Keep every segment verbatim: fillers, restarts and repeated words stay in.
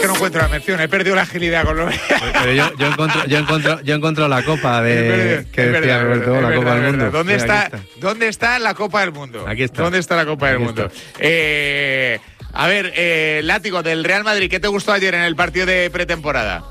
que no encuentro la mención, he perdido la agilidad con lo Pero yo, yo, encuentro, yo, encuentro, yo encuentro la copa de que decía Roberto, la Copa del Mundo. ¿Dónde, sí, está, está. ¿Dónde está la Copa del Mundo? Aquí está. ¿Dónde está la Copa del Aquí Mundo? está. Eh, a ver, eh, Látigo, del Real Madrid, ¿qué te gustó ayer en el partido de pretemporada?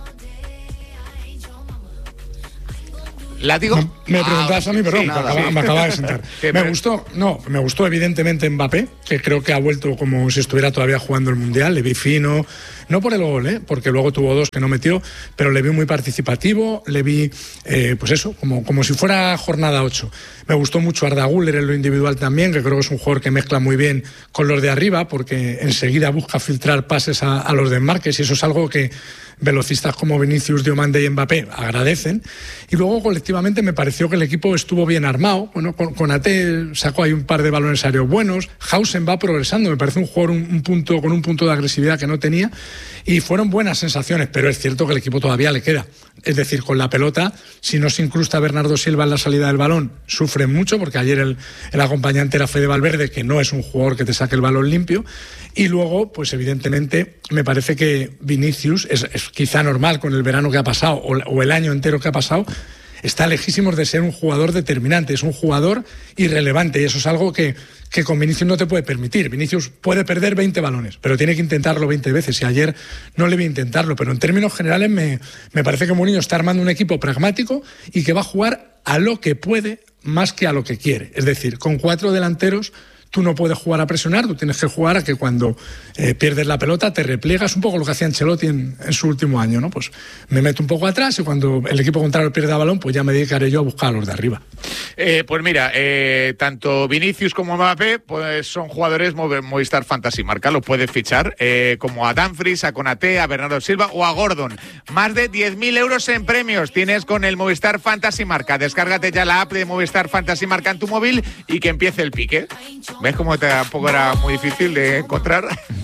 ¿Látigo? Me, me preguntabas ah, a mí, perdón, sí, me, nada, acaba, sí. me acaba de sentar. ¿Qué, me pero... gustó, no, me gustó evidentemente Mbappé, que creo que ha vuelto como si estuviera todavía jugando el Mundial, le vi fino, no por el gol, ¿eh? Porque luego tuvo dos que no metió, pero le vi muy participativo, le vi, eh, pues eso, como, como si fuera jornada ocho. Me gustó mucho Arda Güler en lo individual también, que creo que es un jugador que mezcla muy bien con los de arriba, porque enseguida busca filtrar pases a, a los desmarques, y eso es algo que velocistas como Vinicius, Diomande y Mbappé agradecen. Y luego colectivamente me pareció que el equipo estuvo bien armado. Bueno, con, con Ate sacó ahí un par de balones aéreos buenos. Hausen va progresando, me parece un jugador un, un punto, con un punto de agresividad que no tenía, y fueron buenas sensaciones, pero es cierto que el equipo todavía le queda. Es decir, con la pelota, si no se incrusta Bernardo Silva en la salida del balón, sufren mucho, porque ayer el, el acompañante era Fede Valverde, que no es un jugador que te saque el balón limpio. Y luego, pues evidentemente, me parece que Vinicius es, es quizá normal con el verano que ha pasado o, o el año entero que ha pasado, está lejísimos de ser un jugador determinante, es un jugador irrelevante, y eso es algo que, que con Vinicius no te puede permitir. Vinicius puede perder veinte balones, pero tiene que intentarlo veinte veces, y ayer no le vi intentarlo, pero en términos generales me, me parece que Mourinho está armando un equipo pragmático y que va a jugar a lo que puede más que a lo que quiere. Es decir, con cuatro delanteros tú no puedes jugar a presionar, tú tienes que jugar a que cuando eh, pierdes la pelota te repliegas, un poco lo que hacía Ancelotti en, en su último año, ¿no? Pues me meto un poco atrás y cuando el equipo contrario pierde el balón, pues ya me dedicaré yo a buscar a los de arriba. Eh, pues mira, eh, tanto Vinicius como Mbappé pues son jugadores Movistar Fantasy Marca, los puedes fichar, eh, como a Dumfries, a Konaté, a Bernardo Silva o a Gordon. Más de diez mil euros en premios tienes con el Movistar Fantasy Marca. Descárgate ya la app de Movistar Fantasy Marca en tu móvil y que empiece el pique. ¿Ves cómo tampoco era muy difícil de encontrar?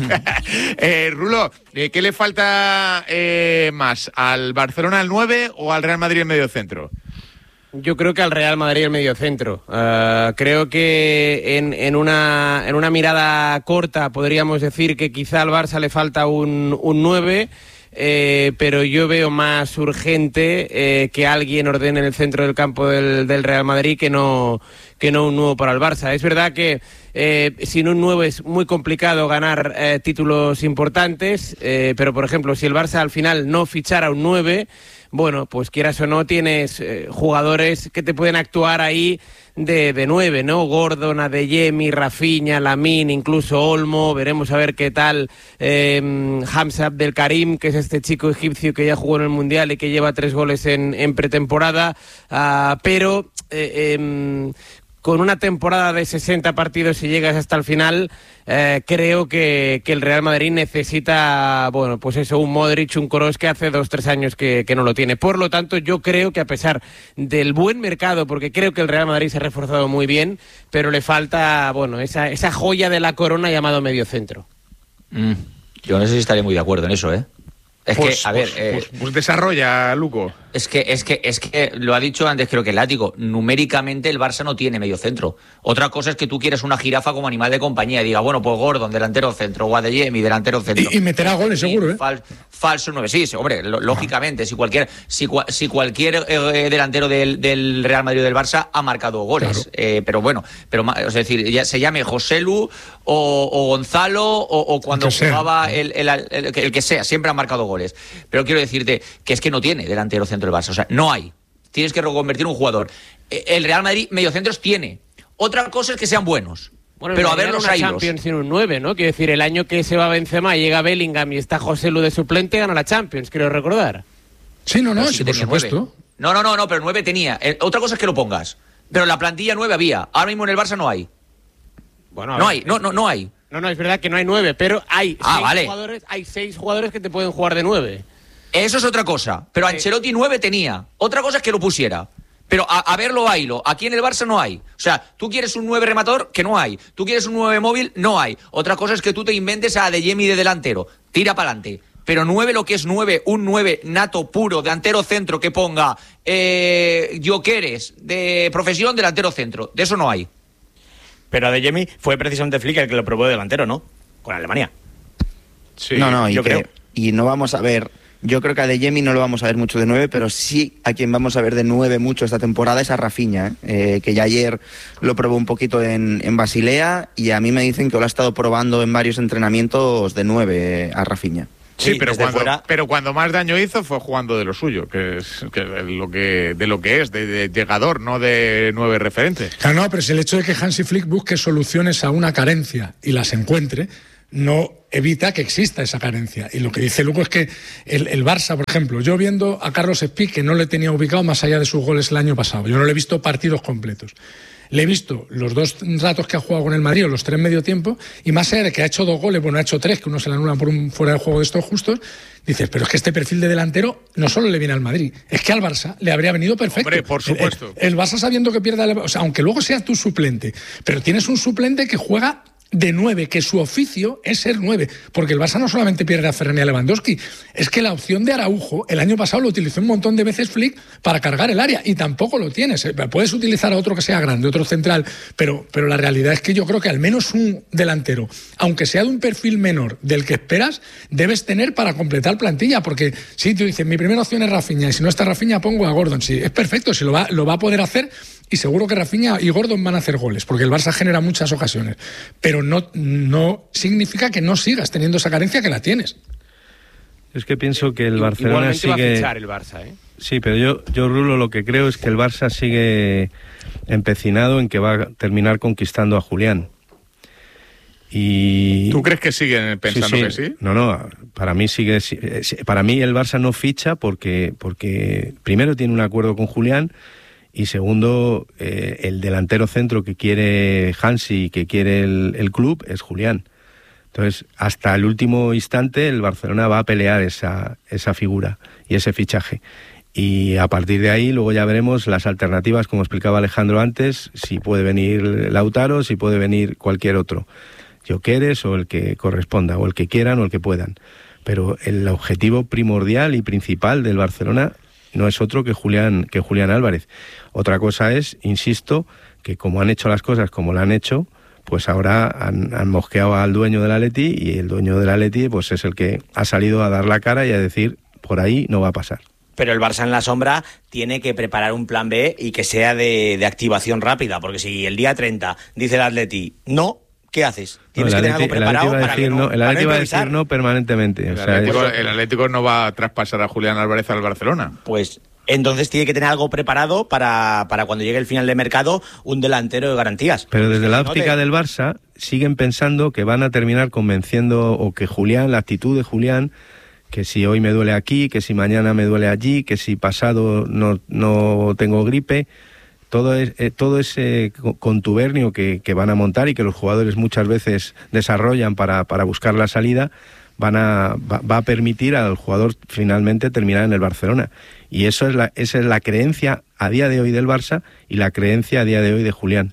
eh, Rulo, ¿qué le falta eh, más? ¿Al Barcelona al nueve o al Real Madrid en medio centro? Yo creo que al Real Madrid el mediocentro. Uh, creo que en, en, una, en una mirada corta podríamos decir que quizá al Barça le falta un, un nueve, eh, pero yo veo más urgente eh, que alguien ordene el centro del campo del, del Real Madrid que no, que no un nuevo para el Barça. Es verdad que eh, sin un nueve es muy complicado ganar eh, títulos importantes, eh, pero por ejemplo, si el Barça al final no fichara un nueve, bueno, pues quieras o no, tienes eh, jugadores que te pueden actuar ahí de, de nueve, ¿no? Gordon, Adeyemi, Rafinha, Lamine, incluso Olmo. Veremos a ver qué tal eh, Hamza Abdelkarim, que es este chico egipcio que ya jugó en el Mundial y que lleva tres goles en, en pretemporada. Uh, pero eh, eh, con una temporada de sesenta partidos, si llegas hasta el final, eh, creo que, que el Real Madrid necesita, bueno, pues eso, un Modric, un Kroos que hace dos, tres años que, que no lo tiene. Por lo tanto, yo creo que a pesar del buen mercado, porque creo que el Real Madrid se ha reforzado muy bien, pero le falta, bueno, esa, esa joya de la corona llamado mediocentro. Mm, yo no sé si estaré muy de acuerdo en eso, ¿eh? Es pues, que, a ver... Pues, eh, pues, pues desarrolla, Luco. Es que, es que, es que lo ha dicho antes, creo que el Látigo. Numéricamente el Barça no tiene medio centro. Otra cosa es que tú quieres una jirafa como animal de compañía y diga, bueno, pues Gordon, delantero centro, o Adeyemi, delantero centro. Y, y meterá goles, sí, seguro, ¿eh? Fal, falso nueve, sí, sí, hombre, lo, lógicamente, si cualquier, si, si cualquier eh, delantero del, del Real Madrid o del Barça ha marcado goles. Claro. Eh, pero bueno, pero es decir, ya se llame Joselu o, o Gonzalo o, o cuando jugaba el, el, el, el, el que sea, siempre han marcado goles. Pero quiero decirte que es que no tiene delantero centro del Barça, o sea, no hay. Tienes que reconvertir un jugador. El Real Madrid mediocentros tiene. Otra cosa es que sean buenos. Bueno, pero a ver los airos. Champions sin un nueve, ¿no? Quiero decir, el año que se va Benzema y llega Bellingham y está José Lu de suplente, gana la Champions, creo recordar. Sí, no, no, sí, sí, por supuesto. No, no, no, no, pero nueve tenía. Eh, otra cosa es que lo pongas. Pero en la plantilla nueve había. Ahora mismo en el Barça no hay. Bueno, no ver, hay, no, no, no hay. No, no, es verdad que no hay nueve, pero hay, ah, seis, vale. jugadores, hay seis jugadores que te pueden jugar de nueve. Eso es otra cosa. Pero sí. Ancelotti nueve tenía. Otra cosa es que lo pusiera. Pero a, a verlo, bailo. Aquí en el Barça no hay. O sea, tú quieres un nueve rematador, que no hay. Tú quieres un nueve móvil, no hay. Otra cosa es que tú te inventes a Adeyemi de delantero. Tira para adelante. Pero nueve, lo que es nueve, un nueve nato puro, delantero centro, que ponga eh, Gyökeres, de profesión, delantero centro. De eso no hay. Pero Adeyemi fue precisamente Flick el que lo probó de delantero, ¿no? Con Alemania. Sí, no, no, y yo creo... creo. y no vamos a ver... Yo creo que a Adeyemi no lo vamos a ver mucho de nueve, pero sí a quien vamos a ver de nueve mucho esta temporada es a Rafinha, ¿eh? Eh, que ya ayer lo probó un poquito en, en Basilea, y a mí me dicen que lo ha estado probando en varios entrenamientos de nueve, eh, a Rafinha. Sí, Sí, pero, desde cuando, fuera- pero cuando más daño hizo fue jugando de lo suyo, que es que de lo que de lo que es, de, de llegador, no de nueve referente. Claro, no, pero es el hecho de que Hansi Flick busque soluciones a una carencia y las encuentre, no evita que exista esa carencia. Y lo que dice Luco es que el, el Barça, por ejemplo, yo viendo a Carlos Espí, que no le tenía ubicado más allá de sus goles el año pasado, yo no le he visto partidos completos. Le he visto los dos ratos que ha jugado con el Madrid, o los tres medio tiempo, y más allá de que ha hecho dos goles, bueno, ha hecho tres, que uno se le anula por un fuera de juego de estos justos, dices, pero es que este perfil de delantero no solo le viene al Madrid, es que al Barça le habría venido perfecto. Hombre, por supuesto. El, el Barça sabiendo que pierde, o sea, aunque luego sea tu suplente, pero tienes un suplente que juega de nueve, que su oficio es ser nueve, porque el Barça no solamente pierde a Ferran y a Lewandowski, es que la opción de Araujo el año pasado lo utilizó un montón de veces Flick para cargar el área, y tampoco lo tienes. Puedes utilizar a otro que sea grande, otro central, pero, pero la realidad es que yo creo que al menos un delantero, aunque sea de un perfil menor del que esperas, debes tener para completar plantilla, porque si tú dices, mi primera opción es Rafinha, y si no está Rafinha pongo a Gordon, sí, es perfecto, si lo va, lo va a poder hacer, y seguro que Rafinha y Gordon van a hacer goles, porque el Barça genera muchas ocasiones, pero no, no significa que no sigas teniendo esa carencia, que la tienes. Es que pienso que el Barcelona Igualmente sigue... va a fichar el Barça, ¿eh? Sí, pero yo, yo, Rulo, lo que creo es que el Barça sigue empecinado en que va a terminar conquistando a Julián. Y... ¿Tú crees que siguen pensando sí, sí. que sí? No, no, para mí sigue... Para mí el Barça no ficha porque, porque primero tiene un acuerdo con Julián, y segundo, eh, el delantero centro que quiere Hansi y que quiere el, el club es Julián. Entonces, hasta el último instante el Barcelona va a pelear esa, esa figura y ese fichaje. Y a partir de ahí luego ya veremos las alternativas, como explicaba Alejandro antes, si puede venir Lautaro, si puede venir cualquier otro, Gyökeres o el que corresponda, o el que quieran o el que puedan. Pero el objetivo primordial y principal del Barcelona no es otro que Julián, que Julián Álvarez. Otra cosa es, insisto, que como han hecho las cosas como lo han hecho, pues ahora han, han mosqueado al dueño del Atleti, y el dueño del Atleti pues es el que ha salido a dar la cara y a decir, por ahí no va a pasar. Pero el Barça en la sombra tiene que preparar un plan B y que sea de, de activación rápida, porque si el día treinta dice el Atleti no, ¿qué haces? Tienes no, que tener algo preparado para decir, que no, no, el para Atleti no va a decir no permanentemente. El, o sea, Atlético, es... el Atlético no va a traspasar a Julián Álvarez al Barcelona. Pues entonces tiene que tener algo preparado para, para cuando llegue el final de mercado, un delantero de garantías. Pero desde la no óptica te... del Barça siguen pensando que van a terminar convenciendo, o que Julián, la actitud de Julián, que si hoy me duele aquí, que si mañana me duele allí, que si pasado no, no tengo gripe, todo, es, eh, todo ese contubernio que, que van a montar y que los jugadores muchas veces desarrollan para, para buscar la salida, van a, va, va a permitir al jugador finalmente terminar en el Barcelona. Y eso es la, esa es la creencia a día de hoy del Barça y la creencia a día de hoy de Julián.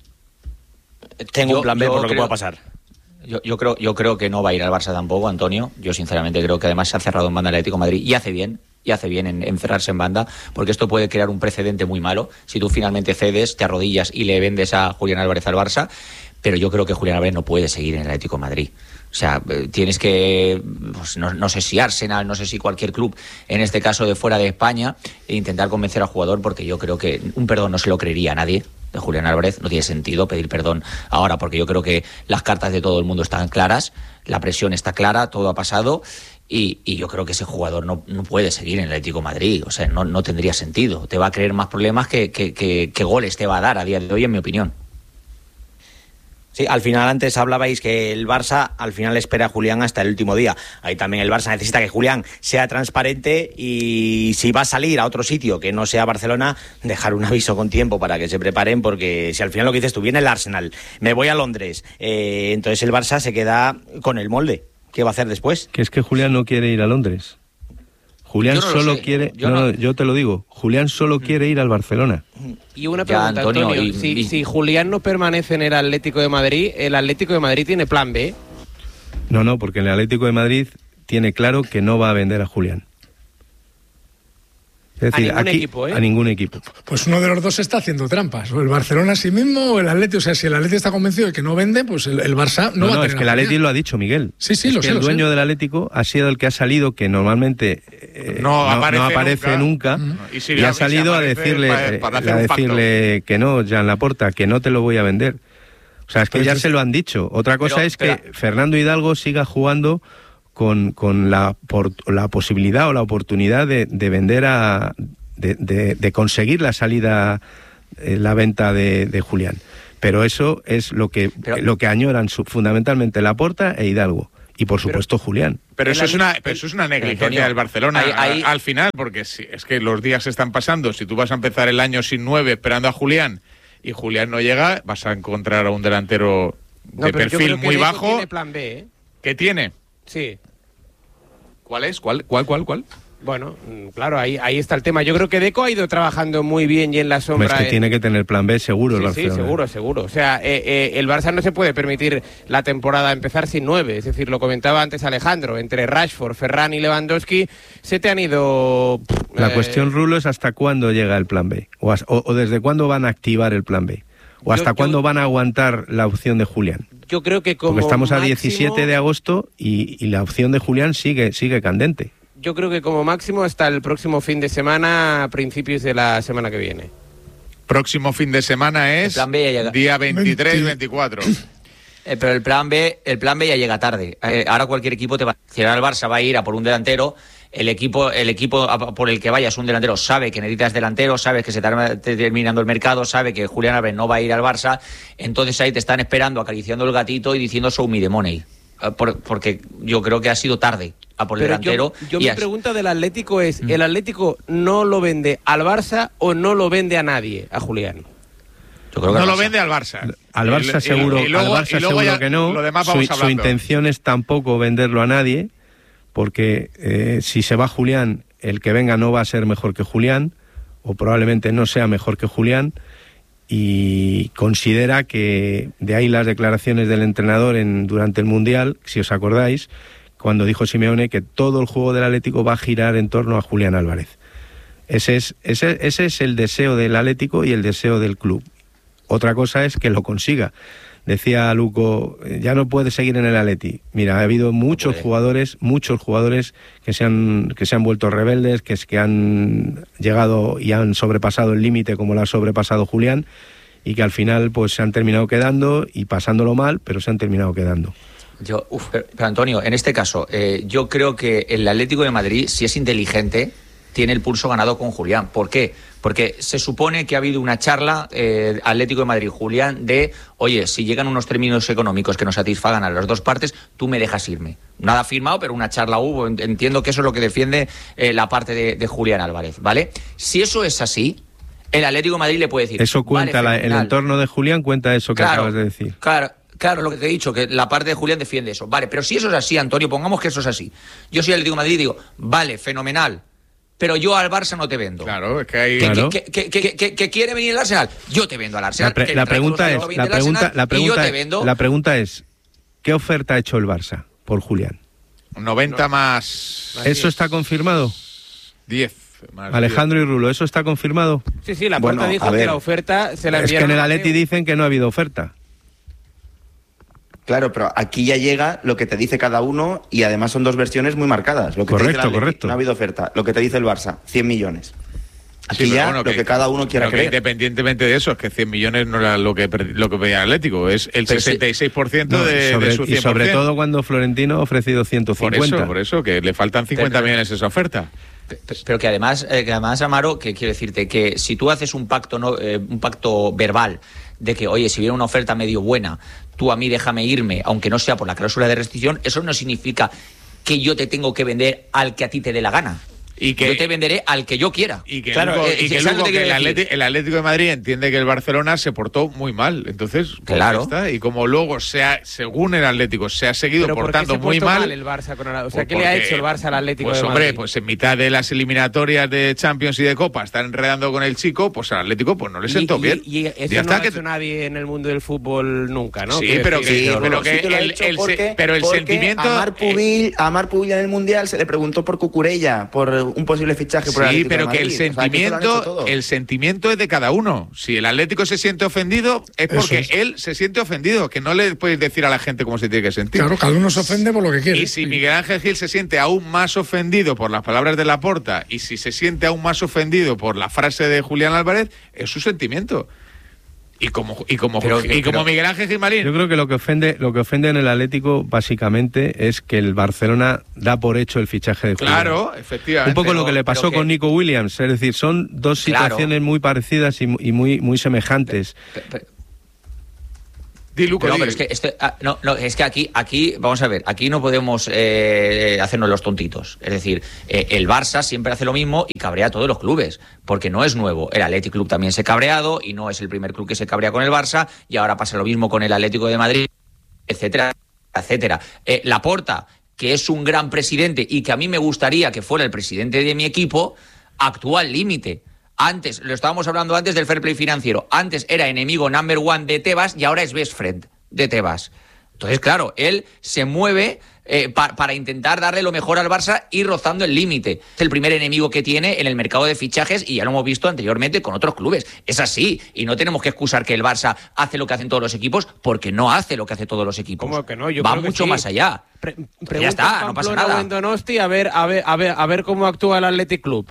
Tengo Yo- un plan B yo por lo que creo- pueda pasar. Yo, yo creo yo creo que no va a ir al Barça tampoco, Antonio. Yo sinceramente creo que además se ha cerrado en banda el Atlético de Madrid, y hace bien, y hace bien en, en cerrarse en banda, porque esto puede crear un precedente muy malo. Si tú finalmente cedes, te arrodillas y le vendes a Julián Álvarez al Barça, pero yo creo que Julián Álvarez no puede seguir en el Atlético de Madrid. O sea, eh, tienes que, pues, no, no sé si Arsenal, no sé si cualquier club, en este caso de fuera de España, e intentar convencer al jugador, porque yo creo que un perdón no se lo creería a nadie de Julián Álvarez. No tiene sentido pedir perdón ahora, porque yo creo que las cartas de todo el mundo están claras, la presión está clara, todo ha pasado, y, y yo creo que ese jugador no, no puede seguir en el Atlético de Madrid. O sea, no, no tendría sentido. Te va a crear más problemas que, que, que, que goles te va a dar a día de hoy, en mi opinión. Sí, al final antes hablabais que el Barça al final espera a Julián hasta el último día. Ahí también el Barça necesita que Julián sea transparente, y si va a salir a otro sitio que no sea Barcelona, dejar un aviso con tiempo para que se preparen, porque si al final lo que dices tú, viene el Arsenal, me voy a Londres, eh, entonces el Barça se queda con el molde. ¿Qué va a hacer después? Que es que Julián no quiere ir a Londres. Julián Yo no lo solo sé. quiere... Yo no, no- no, yo te lo digo. Julián solo quiere ir al Barcelona. Y una Ya, pregunta, Antonio, Antonio, y- si, y- si Julián no permanece en el Atlético de Madrid, ¿el Atlético de Madrid tiene plan B? No, no, porque el Atlético de Madrid tiene claro que no va a vender a Julián. Es decir, a ningún aquí, equipo, ¿eh? A ningún equipo. Pues uno de los dos está haciendo trampas, o el Barcelona a sí mismo o el Atleti. O sea, si el Atleti está convencido de que no vende, pues el, el Barça no, No, va no, a tener es que el Atleti afinidad. lo ha dicho, Miguel. Sí, sí, es lo que sé, el lo sé. dueño del Atlético ha sido el que ha salido, que normalmente eh, No aparece aparece nunca, nunca. Y si y ya- ha y si salido a aparece decirle, para- eh, para hacer a un pacto. decirle que no, Jean Laporta, que no te lo voy a vender. O sea, es que Pero ya es- se lo han dicho. Otra cosa Pero, es que pero- Fernando Hidalgo siga jugando con, con la, por, la posibilidad o la oportunidad de, de vender a... De, de, de conseguir la salida, eh, la venta de, de Julián. Pero eso es lo que, Pero- lo que añoran su, fundamentalmente Laporta e Hidalgo. Y por supuesto Julián. Pero El eso es Atleti- una, pero eso es una negligencia Antonio, del Barcelona ahí- ahí- a- al final, porque si, es que los días se están pasando. Si tú vas a empezar el año sin nueve esperando a Julián y Julián no llega, vas a encontrar a un delantero No, de pero yo perfil creo que muy Deco bajo. tiene plan B, ¿eh? ¿Qué tiene? Sí. ¿Cuál es? ¿Cuál? ¿Cuál? ¿Cuál? ¿Cuál? Bueno, mm, claro, ahí, ahí está el tema. Yo creo que Deco ha ido trabajando muy bien y en la Hombre, sombra. es que eh, tiene que tener plan B seguro el Sí, sí, Barcelona. seguro, seguro. O sea, eh, eh, el Barça no se puede permitir la temporada empezar sin nueve. Es decir, lo comentaba antes Alejandro, entre Rashford, Ferran y Lewandowski se te han ido... pff, La eh, cuestión, Rulo, es hasta cuándo llega el plan B. O, as- o- o desde cuándo van a activar el plan B. O Yo- hasta yo- cuándo van a aguantar la opción de Julián. Yo creo que como Porque estamos a máximo- diecisiete de agosto y, y la opción de Julián sigue, sigue candente. Yo creo que como máximo hasta el próximo fin de semana, a principios de la semana que viene. Próximo fin de semana es El plan B ya llega. día veintitrés, veinte. veinticuatro. Eh, pero el plan B, el plan B ya llega tarde. Eh, ahora cualquier equipo te va. Si ahora el Barça va a ir a por un delantero, el equipo, el equipo a- por el que vayas un delantero sabe que necesitas delantero, sabes que se está terminando el mercado, sabe que Julián Álvarez no va a ir al Barça, entonces ahí te están esperando, acariciando el gatito y diciendo show me the money. Eh, por- porque yo creo que ha sido tarde a por el Pero delantero. yo, yo y mi has- pregunta del Atlético es, ¿el Atlético no lo vende al Barça o no lo vende a nadie, a Julián? yo creo que No el lo Barça. vende al Barça. Al Y- Barça y- seguro, y luego- al Barça y luego seguro ya que no. Lo demás Su, vamos su hablando. intención es tampoco venderlo a nadie, porque eh, si se va Julián, el que venga no va a ser mejor que Julián, o probablemente no sea mejor que Julián, y considera que, de ahí las declaraciones del entrenador en, durante el Mundial, si os acordáis, cuando dijo Simeone que todo el juego del Atlético va a girar en torno a Julián Álvarez. Ese es, ese, ese es el deseo del Atlético y el deseo del club. Otra cosa es que lo consiga. Decía Luco, eh, ya no puede seguir en el Atleti. Mira, ha habido muchos puede. jugadores, muchos jugadores que se han que se han vuelto rebeldes, que es que han llegado y han sobrepasado el límite como lo ha sobrepasado Julián, y que al final pues se han terminado quedando y pasándolo mal, pero se han terminado quedando. Yo, uf, pero, pero Antonio, en este caso, eh, yo creo que el Atlético de Madrid, si es inteligente, tiene el pulso ganado con Julián. ¿Por qué? Porque se supone que ha habido una charla eh, Atlético de Madrid-Julián de, oye, si llegan unos términos económicos que nos satisfagan a las dos partes, tú me dejas irme. Nada firmado, pero una charla hubo. Entiendo que eso es lo que defiende eh, la parte de, de Julián Álvarez, ¿vale? Si eso es así, el Atlético de Madrid le puede decir... Eso cuenta, vale, la- el fenomenal. entorno de Julián cuenta eso que Claro, acabas de decir. Claro, claro, lo que te he dicho, que la parte de Julián defiende eso. Vale, pero si eso es así, Antonio, pongamos que eso es así. Yo soy el Atlético de Madrid y digo, vale, fenomenal, pero yo al Barça no te vendo. Claro, es que hay... ¿Que, Claro. que- que- que- que- que quiere venir el Arsenal? Yo te vendo al Arsenal. La, pre- que la me trae pregunta todos es, los veinte la del pregunta, Arsenal la y pregunta, yo te es- vendo. la pregunta es, ¿qué oferta ha hecho el Barça por Julián? noventa más ¿Eso está confirmado? diez. Más Alejandro y Rulo, ¿eso está confirmado? Sí, sí, la Bueno, Porta dijo a que ver. la oferta se la Es que enviaron en el a Atleti Mateo. dicen que no ha habido oferta. Claro, pero aquí ya llega lo que te dice cada uno y además son dos versiones muy marcadas. Lo que te Correcto, dice el Atleti, correcto. no ha habido oferta. Lo que te dice el Barça, cien millones. Aquí Sí, pero ya bueno, lo que, cada uno quiera pero que creer. Independientemente de eso, es que cien millones no era lo que, per- lo que pedía el Atlético, es el Pero sí. sesenta y seis por ciento No, de, y sobre, de su y cien por ciento. sobre todo cuando Florentino ha ofrecido ciento por cincuenta. eso, por eso, que le faltan cincuenta Pero- millones esa oferta. Pe- pe- Pero que además, eh, que además, Amaro, que quiero decirte que si tú haces un pacto, no, eh, un pacto verbal de que, oye, si viene una oferta medio buena, tú a mí déjame irme, aunque no sea por la cláusula de restricción, eso no significa que yo te tengo que vender al que a ti te dé la gana. Y que- yo te venderé al que yo quiera. Y que, Claro, luego, eh, y que, ¿sabes luego lo que que el, quiero decir? Atlético, el Atlético de Madrid entiende que el Barcelona se portó muy mal. Entonces, pues Claro. ya está. Y como luego, se ha- según el Atlético, se ha seguido Pero ¿por qué portando se ha muy puesto mal. el Barça con el- o sea, Pues ¿qué le ha porque, hecho el Barça al Atlético Pues de hombre, Madrid? pues en mitad de las eliminatorias de Champions y de Copa está enredando con el chico, pues al Atlético pues no le sentó y, bien. Y, y eso Ya no está, ha que- hecho nadie en el mundo del fútbol nunca, ¿no? Sí, Quiero pero decir, que- eso, pero ¿no? que- Sí lo ha el- hecho el se- porque- pero el porque sentimiento, A Mar eh, Pubil, a Mar Pubil en el Mundial se le preguntó por Cucurella, por un posible fichaje por el Sí, Atlético pero de que el Madrid. O sea, que sentimiento, esto lo han hecho todo. el sentimiento es de cada uno. Si el Atlético se siente ofendido, es porque es. él se siente ofendido, que no le puedes decir a la gente cómo se tiene que sentir. Claro, cada uno se ofende por lo que quiere. Y si Miguel Ángel Gil se siente aún más ofendido por las palabras de Laporta y si se siente aún más ofendido por la frase de Julián Álvarez, es su sentimiento. Y como y como Pero- y como pero- Miguel Ángel Gilmarín. Yo creo que lo que ofende, lo que ofende en el Atlético básicamente es que el Barcelona da por hecho el fichaje de Julián. Claro, efectivamente. Un poco pero- lo que le pasó pero que- con Nico Williams, es decir, son dos Claro. situaciones muy parecidas y, mu- y muy muy semejantes. Pe- pe- Di, Luco, No, di. pero es que, este- ah, no, no, es que aquí, aquí, vamos a ver, aquí no podemos eh, hacernos los tontitos. Es decir, eh, el Barça siempre hace lo mismo y cabrea a todos los clubes, porque no es nuevo. El Athletic Club también se ha cabreado y no es el primer club que se cabrea con el Barça, y ahora pasa lo mismo con el Atlético de Madrid, etcétera, etcétera. Eh, Laporta, que es un gran presidente y que a mí me gustaría que fuera el presidente de mi equipo, actúa al límite. Antes, lo estábamos hablando antes del fair play financiero, antes era enemigo number one de Tebas y ahora es best friend de Tebas. Entonces, claro, él se mueve eh, pa- para intentar darle lo mejor al Barça y rozando el límite. Es el primer enemigo que tiene en el mercado de fichajes y ya lo hemos visto anteriormente con otros clubes. Es así, y no tenemos que excusar que el Barça hace lo que hacen todos los equipos, porque no hace lo que hace todos los equipos. ¿Cómo que no? Yo Va creo que mucho sí. más allá. Pre- Pues ya pregunta está, en no pasa Pamplona nada. o en Donosti a ver, a ver, a ver, a ver cómo actúa el Athletic Club.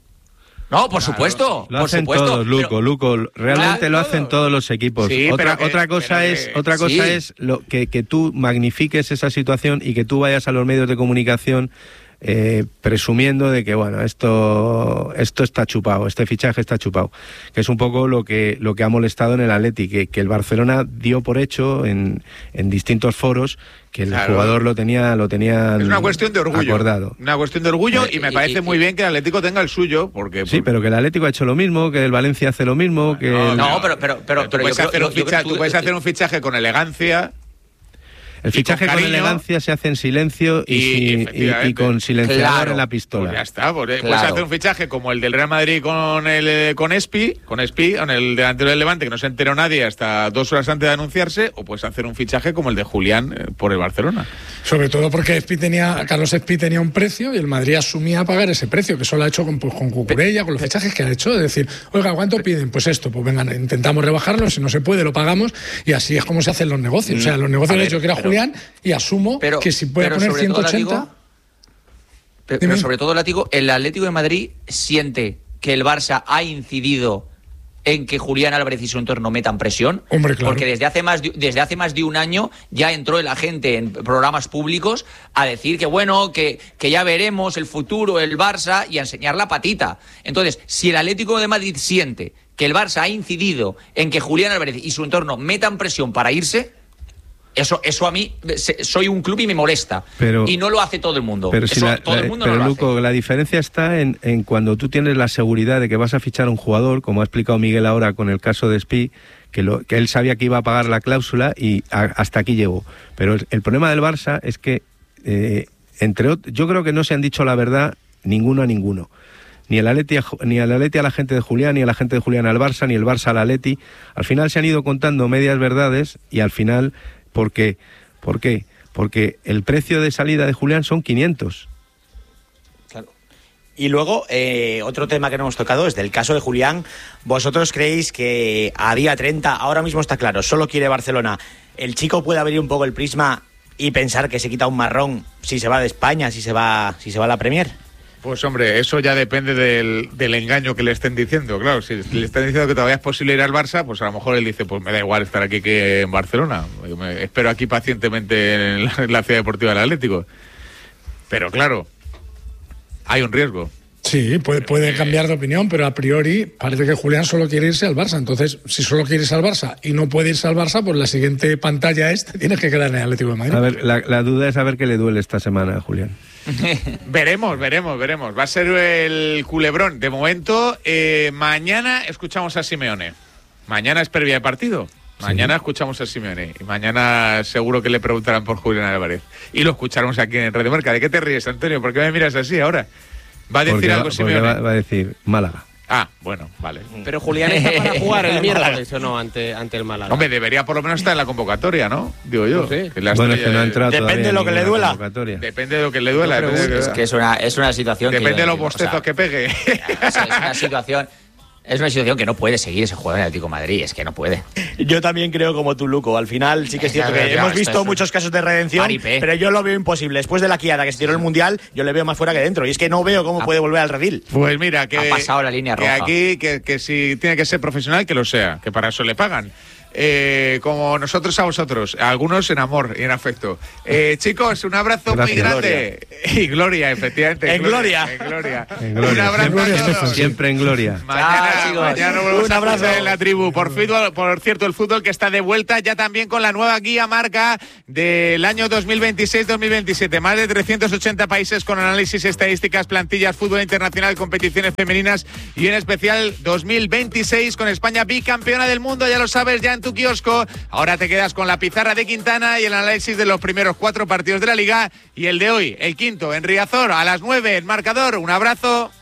No, por supuesto, Lo por hacen supuesto. todos, Luco, pero- Luco. Realmente Claro, lo hacen todos. todos los equipos. Sí, otra pero que- otra cosa pero es, que- otra cosa sí. es lo que, que tú magnifiques esa situación y que tú vayas a los medios de comunicación eh, presumiendo de que bueno, esto esto está chupado, este fichaje está chupado, que es un poco lo que lo que ha molestado en el Atleti, que, que el Barcelona dio por hecho en, en distintos foros que el Claro. jugador lo tenía lo tenía Es una cuestión de orgullo. acordado. Una cuestión de orgullo y me Y- parece y- muy bien que el Atlético tenga el suyo, porque Sí, pero que el Atlético ha hecho lo mismo, que el Valencia hace lo mismo, que el- No, pero- pero- pero- tú pero puedes, yo creo- hacer, un yo- yo ficha- creo- tú puedes hacer un fichaje con elegancia. El Y fichaje con con, cariño, elegancia se hace en silencio y, y- si- y- efectivamente. y con silenciador Claro. en la Pues pistola. ya está, pues, eh, Claro. puedes hacer un fichaje como el del Real Madrid con el eh, con Espi, con Espi, con el delantero del Levante, que no se enteró nadie hasta dos horas antes de anunciarse, o puedes hacer un fichaje como el de Julián eh, por el Barcelona. Sobre todo porque Espi tenía, Carlos Espi tenía un precio y el Madrid asumía pagar ese precio, que eso lo ha hecho con, pues, con Cucurella, con los fichajes que ha hecho. Es decir, oiga, ¿cuánto piden? Pues esto, pues vengan, intentamos rebajarlo, si no se puede, lo pagamos, y así es como se hacen los negocios. O sea, los negocios A han ver, hecho que era pero- Julián y asumo pero- que si puede pero poner sobre ciento todo, ochenta. Látigo, Pero, Dime. pero sobre todo, Látigo, el Atlético de Madrid siente que el Barça ha incidido en que Julián Álvarez y su entorno metan presión. Hombre, claro. Porque desde hace, más de, desde hace más de un año ya entró el agente en programas públicos a decir que bueno, que, que ya veremos el futuro, el Barça, y a enseñar la patita. Entonces, si el Atlético de Madrid siente que el Barça ha incidido en que Julián Álvarez y su entorno metan presión para irse, eso, eso a mí, se- soy un club y me molesta. Pero- y no lo hace todo el mundo. Pero, si Eso la- todo la- el mundo pero no lo Luco, hace. la diferencia está en, en cuando tú tienes la seguridad de que vas a fichar a un jugador, como ha explicado Miguel ahora con el caso de Spi, que, lo, que él sabía que iba a pagar la cláusula y a- hasta aquí llegó. Pero el, el problema del Barça es que, eh, entre ot- yo creo que no se han dicho la verdad ninguno a ninguno. Ni el Atleti a, Ju- ni el Atleti a la gente de Julián, ni a la gente de Julián al Barça, ni el Barça al Atleti. Al final se han ido contando medias verdades y al final, ¿por qué? ¿Por qué? Porque el precio de salida de Julián son quinientos. Claro. Y luego, eh, otro tema que no hemos tocado es del caso de Julián. ¿Vosotros creéis que a día treinta, ahora mismo está claro, solo quiere Barcelona, el chico puede abrir un poco el prisma y pensar que se quita un marrón si se va de España, si se va, si se va a la Premier? Pues hombre, eso ya depende del, del engaño que le estén diciendo. Claro, si le están diciendo que todavía es posible ir al Barça, pues a lo mejor él dice, pues me da igual estar aquí que en Barcelona. Me espero aquí pacientemente en la, en la ciudad deportiva del Atlético. Pero claro, hay un riesgo. Sí, puede, puede cambiar de opinión, pero a priori parece que Julián solo quiere irse al Barça. Entonces, si solo quiere irse al Barça y no puede irse al Barça, pues la siguiente pantalla es, te tienes que quedar en el Atlético de Madrid. A ver, la, la duda es saber qué le duele esta semana a Julián. Veremos, veremos, veremos. Va a ser el culebrón. De momento, eh, mañana escuchamos a Simeone. Mañana es previa de partido. Mañana sí. escuchamos a Simeone. Y mañana seguro que le preguntarán por Julián Álvarez. Y lo escucharemos aquí en Radio Marca. ¿De qué te ríes, Antonio? ¿Por qué me miras así ahora? ¿Va a decir porque algo va, Simeone? Va, va a decir Málaga. Ah, bueno, vale. Pero Julián está para jugar el miércoles o no ante, ante el Málaga. Hombre, debería por lo menos estar en la convocatoria, ¿no? Digo yo. No sé. Que la Bueno, es que no ha entrado Depende todavía de lo que en le ninguna duela. convocatoria. Depende de lo que le duela. No, depende de lo Es que es una, es una situación Depende que... de los o sea, bostezos que pegue. Es una situación... Es una situación que no puede seguir ese jugador en el Atlético de Madrid, es que no puede. Yo también creo como tú, Luco. Al final sí que es cierto Ya, que ya, hemos esto visto es muchos casos de redención, paripé. pero yo lo veo imposible. Después de la quiada que se tiró el Mundial, yo le veo más fuera que dentro. Y es que no veo cómo Ha- puede volver al redil. Pues mira, que Ha pasado la línea que roja. aquí, que, que si tiene que ser profesional, que lo sea, que para eso le pagan. Eh, como nosotros a vosotros, a algunos en amor y en afecto. Eh, chicos, un abrazo Gracias. muy grande. Y gloria, efectivamente. En gloria. En gloria. En gloria. Un abrazo Siempre, a todos. siempre en gloria. Mañana, Chao, chicos. mañana volvemos Un a abrazo. escuchar en la tribu. Por, fútbol, por cierto, el fútbol que está de vuelta ya también con la nueva guía marca del año dos mil veintiséis dos mil veintisiete. Más de trescientos ochenta países con análisis, estadísticas, plantillas, fútbol internacional, competiciones femeninas y en especial dos mil veintiséis con España bicampeona del mundo. Ya lo sabes, ya en tu kiosco. Ahora te quedas con la pizarra de Quintana y el análisis de los primeros cuatro partidos de la Liga y el de hoy, el quinto, en Riazor, a las nueve, el marcador. Un abrazo.